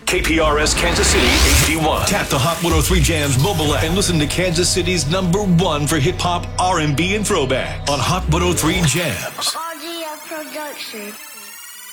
KPRS Kansas City HD1. Tap the Hot 103 Jams mobile app and listen to Kansas City's #1 for hip hop, R&B, and throwback on Hot 103 Jams. RGF Production.